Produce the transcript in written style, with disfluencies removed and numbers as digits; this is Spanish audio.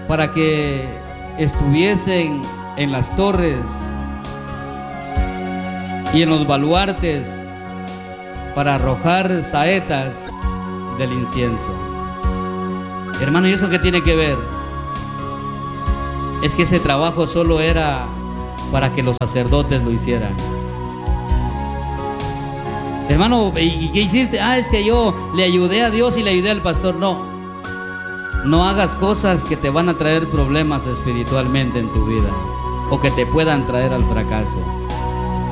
para que estuviesen en las torres y en los baluartes para arrojar saetas del incienso. Hermano, ¿y eso qué tiene que ver? Es que ese trabajo solo era para que los sacerdotes lo hicieran. Hermano, ¿y qué hiciste? Es que yo le ayudé a Dios y le ayudé al pastor. No hagas cosas que te van a traer problemas espiritualmente en tu vida o que te puedan traer al fracaso.